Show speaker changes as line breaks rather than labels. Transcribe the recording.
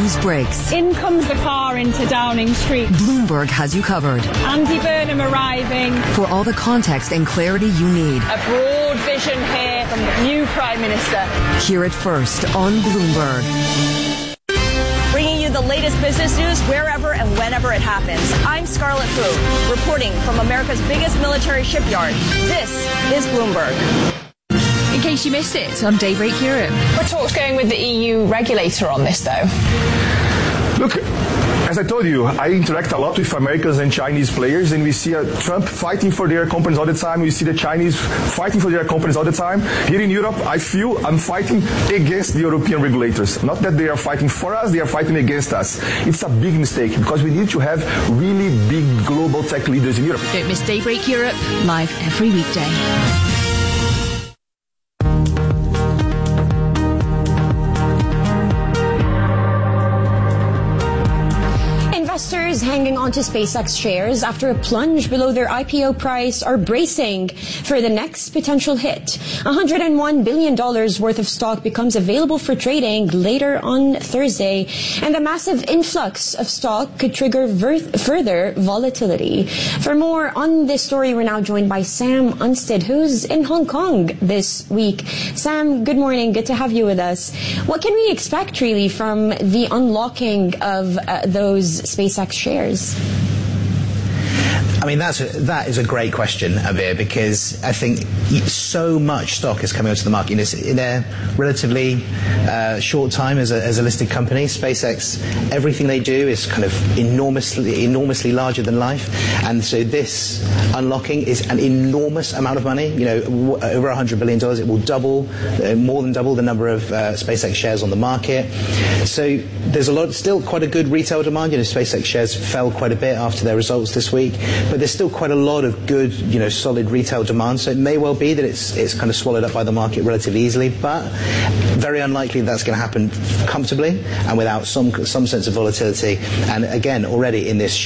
news breaks.
In comes the car into Downing Street.
Bloomberg has you covered.
Andy Burnham arriving.
For all the context and clarity you need.
A broad vision here from the new Prime Minister.
Hear it first on Bloomberg.
Bringing you the latest business news wherever and whenever it happens. I'm Scarlett Fu, reporting from America's biggest military shipyard. This is Bloomberg.
In case you missed it on Daybreak Europe.
We're talks going with the EU regulator on this, though.
Look, as I told you, I interact a lot with Americans and Chinese players, and we see Trump fighting for their companies all the time. We see the Chinese fighting for their companies all the time. Here in Europe, I feel I'm fighting against the European regulators. Not that they are fighting for us, they are fighting against us. It's a big mistake because we need to have really big global tech leaders in Europe.
Don't miss Daybreak Europe, live every weekday.
Investors hanging on to SpaceX shares after a plunge below their IPO price are bracing for the next potential hit. $101 billion worth of stock becomes available for trading later on Thursday, and the massive influx of stock could trigger further volatility. For more on this story, we're now joined by Sam Unstead, who's in Hong Kong this week. Sam, good morning. Good to have you with us. What can we expect, really, from the unlocking of those SpaceX shares?
I mean, that is a great question, Abir, because I think so much stock is coming onto the market. In a relatively short time as a listed company, SpaceX, everything they do is kind of enormously larger than life. And so this unlocking is an enormous amount of money, over $100 billion. It will double, more than double the number of SpaceX shares on the market. So there's still quite a good retail demand. SpaceX shares fell quite a bit after their results this week. But there's still quite a lot of good, solid retail demand. So it may well be that it's kind of swallowed up by the market relatively easily, but very unlikely that's going to happen comfortably and without some sense of volatility. And again, already in this